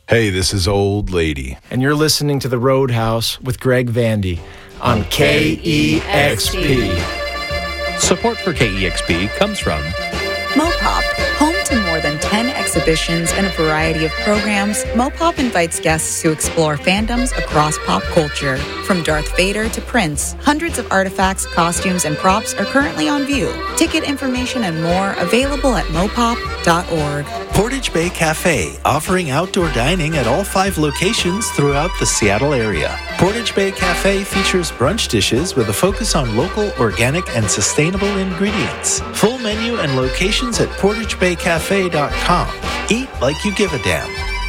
Hey, this is Old Lady. And you're listening to The Roadhouse with Greg Vandy on KEXP. Support for KEXP comes from Mopop, home to more than 10 exhibitions and a variety of programs. Mopop invites guests to explore fandoms across pop culture. From Darth Vader to Prince, hundreds of artifacts, costumes, and props are currently on view. Ticket information and more available at mopop.org. Portage Bay Cafe, offering outdoor dining at all 5 locations throughout the Seattle area. Portage Bay Cafe features brunch dishes with a focus on local, organic, and sustainable ingredients. Full menu and locations at portagebaycafe.com. Eat like you give a damn.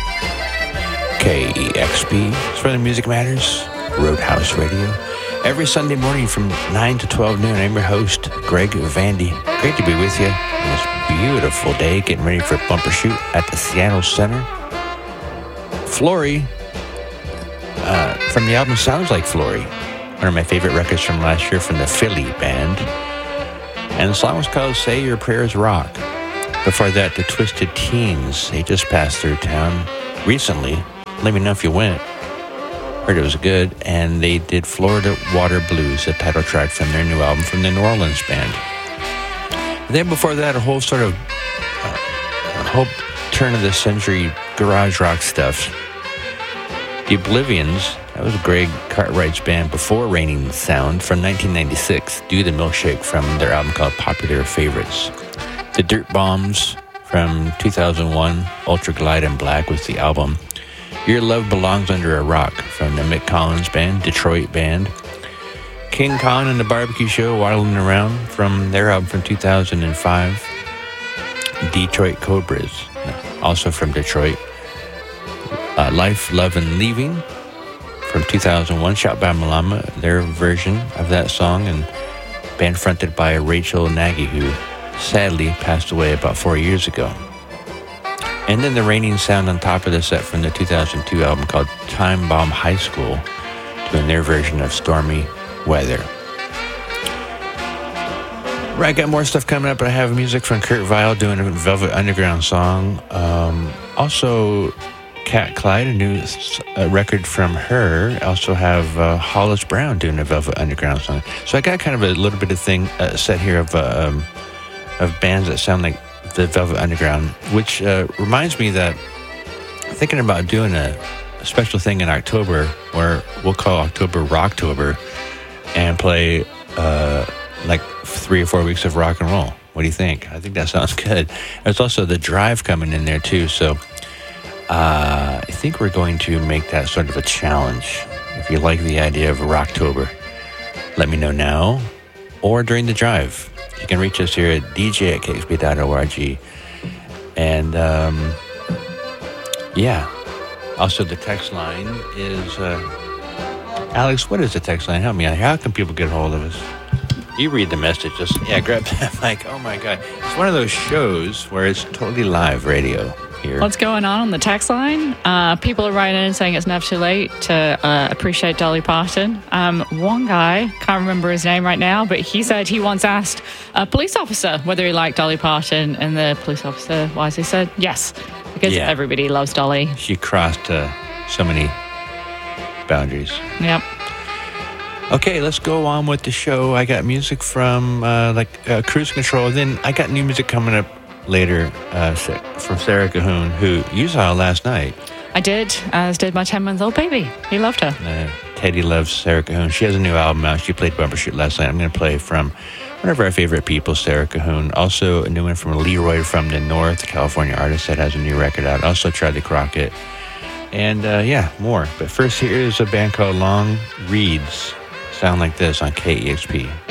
KEXP, it's where the music matters. Roadhouse Radio. Every Sunday morning from 9 to 12 noon, I'm your host, Greg Vandy. Great to be with you on this beautiful day, getting ready for a bumper shoot at the Seattle Center. Flory, from the album Sounds Like Flory, one of my favorite records from last year from the Philly band. And the song was called Say Your Prayers Rock. Before that, the Twisted Teens, they just passed through town recently. Let me know if you went. Heard it was good. And they did Florida Water Blues, the title track from their new album from the New Orleans band. And then before that, a whole sort of whole turn of the century garage rock stuff. The Oblivions, that was Greg Cartwright's band before Raining Sound from 1996. Do the Milkshake from their album called Popular Favorites. The Dirt Bombs from 2001, Ultra Glide and Black was the album. Your Love Belongs Under a Rock from the Mick Collins band, Detroit band. King Kong and the Barbecue Show, Waddling Around from their album from 2005. Detroit Cobras, also from Detroit. Life, Love, and Leaving from 2001, shot by Malama, their version of that song, and band fronted by Rachel Nagy, who sadly passed away about 4 years ago. And then the Raining Sound on top of the set from the 2002 album called Time Bomb High School, doing their version of Stormy Weather. Right, I got more stuff coming up. I have music from Kurt Vile doing a Velvet Underground song. Also, Cat Clyde, a new record from her. I also have Hollis Brown doing a Velvet Underground song. So I got kind of a little bit of thing set here of bands that sound like the Velvet Underground, which reminds me that I'm thinking about doing a special thing in October where we'll call October Rocktober and play like 3 or 4 weeks of rock and roll. What do you think? I think that sounds good. There's also the Drive coming in there too, so I think we're going to make that sort of a challenge. If you like the idea of Rocktober, let me know now or during the Drive. You can reach us here at dj@kexp.org. And, yeah. Also, the text line is... Alex, what is the text line? Help me out. How can people get a hold of us? You read the message. Just, grab that mic. Oh, my God. It's one of those shows where it's totally live radio here. What's going on the text line? People are writing in saying it's never too late to appreciate Dolly Parton. One guy, can't remember his name right now, but he said he once asked a police officer whether he liked Dolly Parton, and the police officer wisely said yes, because everybody loves Dolly. She crossed so many boundaries. Yep. Okay, let's go on with the show. I got music from Cruise Control. Then I got new music coming up later from Sarah Cahoon, who you saw last night. I did, as did my 10-month-old baby. He loved her. Teddy loves Sarah Cahoon. She has a new album out. She played Bumper Shoot last night. I'm going to play from one of our favorite people, Sarah Cahoon. Also a new one from Leroy from the North, a California artist that has a new record out. Also Charlie Crockett. And more. But first, here is a band called Long Reeds. Sound like this on KEXP.